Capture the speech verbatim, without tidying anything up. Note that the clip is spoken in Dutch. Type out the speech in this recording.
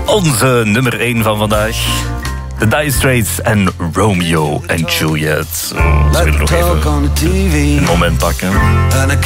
Onze nummer één van vandaag. The Dire Straits en Romeo en Juliet. Zo, we willen nog even een moment pakken.